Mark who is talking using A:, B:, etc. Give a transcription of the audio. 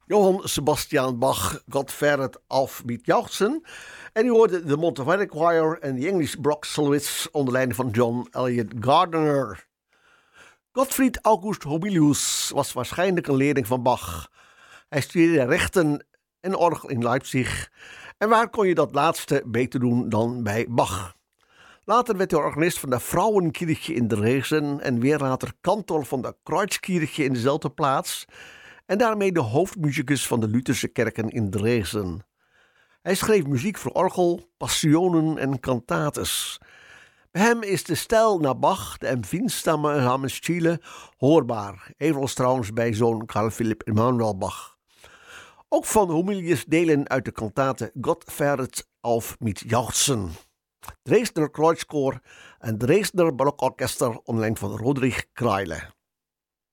A: Johann Sebastian Bach, Gottfried auf mit Jauchzen. En u hoorde de Monteverdi Choir en de English Brock Soloists onder leiding van John Elliott Gardner. Gottfried August Homilius was waarschijnlijk een leerling van Bach. Hij studeerde rechten en orgel in Leipzig. En waar kon je dat laatste beter doen dan bij Bach? Later werd hij organist van de Vrouwenkirche in Dresden en weer later kantor van de Kreuzkirche in dezelfde plaats en daarmee de hoofdmusicus van de Lutherse kerken in Dresden. Hij schreef muziek voor orgel, passionen en cantates. Bij hem is de stijl naar Bach, de Empfindsamme Hamensstile, hoorbaar, evenals trouwens bij zoon Carl Philipp Emanuel Bach. Ook van Homilius delen uit de kantate Gottfried auf mit Jauchzen. Dresdner Kreuzchor en Dresdner Barokorchester onder leiding van Rodrich Kreile.